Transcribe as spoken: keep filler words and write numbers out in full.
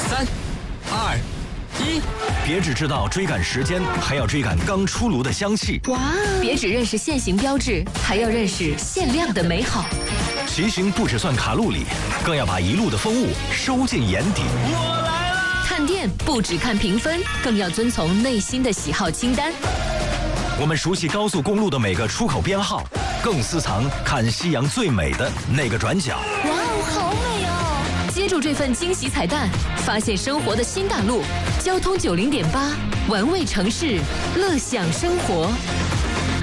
三、二、一， 别只知道追赶时间，还要追赶刚出炉的香气。 哇！别只认识限行标志，还要认识限量的美好。 骑行不只算卡路里，更要把一路的风物收进眼底。 我来了！ 看店不只看评分，更要遵从内心的喜好清单。 我们熟悉高速公路的每个出口编号，更私藏看夕阳最美的那个转角。 哇哦，好美哦！接住这份惊喜彩蛋，发现生活的新大陆。交通九零点八，玩味城市，乐享生活。